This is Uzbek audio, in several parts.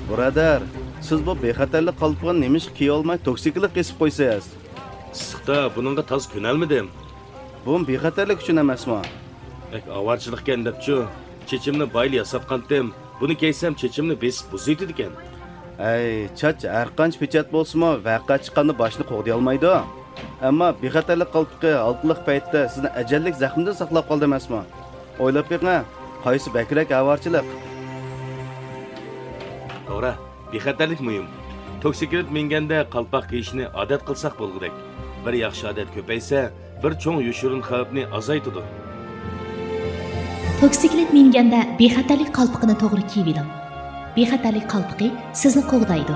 Birodar, siz bu bexatarlik qalpog'ini nemish kiya olmay toksiklik qesib qo'ysangiz. Issiqda buningga toz ko'nalmadim. Bu bexatarlik uchun emasmi? Avarchilikkan debchu, chechimni bayli yasatqandim. Buni keysam chechimni besib buzaydi ekan. Ay, chach har qancha pechat bo'lsa-mu, vaqa chiqqanda boshni qo'g'day olmaydi. Ammo bexatarlik qalpoqi oltliq paytda sizni ajallik zaxmdan saqlab qoldi emasmi? O'ylab beqing, qaysi bakrak avarchilik? To'g'ri, bexatarlik muhim. Toksiklik minganda qalpoq kiyishni odat qilsak bo'lgudek. Bir yaxshi odat ko'paysa, bir cho'ng yoshirin xavfni azaytadi. Toksiklik minganda bexatarlik qalpoqini to'g'ri kiyib oling. Bexatarlik qalpoqi sizni qo'g'daydi.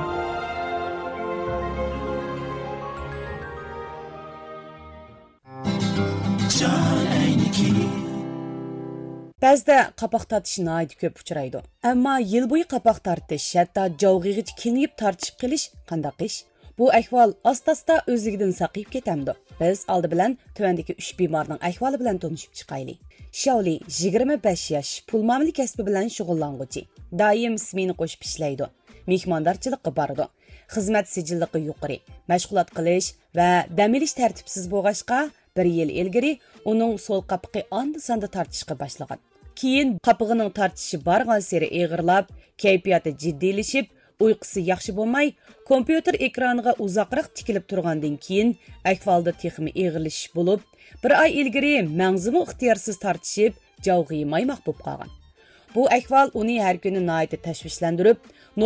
Ba'zida qapoq tortish nihoyat ko'p uchraydi. Ammo yil bo'yi qapoq tortish, hatto javg'ig'ich kengayib tortishib qilish qanday ish? Bu ahvol asta-asta o'zligidan saqayib ketamdi. Biz oldi bilan tuvandagi 3 bemorning ahvoli bilan tanishib chiqaylik. Shaoli 25 yosh, pul muomala kasbi bilan shug'ullanuvchi. Doim ismini qo'shib ishlaydi. Mehmondorchilikqa boradi. Xizmat sijilligi yuqori, mashg'ulot qilish va dam olish tartibsiz bo'lg'achqa 1 yil ilgari uning so'l qapqi onda-sonda tortishga boshlagan. Keyin qapig'ining tortishi borgan sari eg'irlab, kayfiyati jiddiylashib, uyqusi yaxshi bo'lmay, kompyuter ekraniga uzoqroq tikilib turgandan keyin ahvolda texmi eg'irlashish bo'lib, 1 oy ilgari mangzimi ixtiyorsiz tortishib, javg'i maymoq bo'lib qolgan. Bu ahvol uni har kuni nihoyat tashvishlantirib,